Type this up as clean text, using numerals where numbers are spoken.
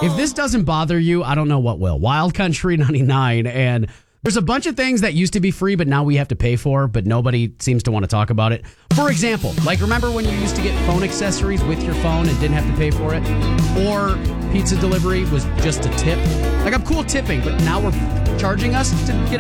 If this doesn't bother you, I don't know what will. Wild Country 99, and there's a bunch of things that used to be free, but now we have to pay for, but nobody seems to want to talk about it. For example, like remember when you used to get phone accessories with your phone and didn't have to pay for it? Or pizza delivery was just a tip? Like, I'm cool tipping, but now we're charging us to get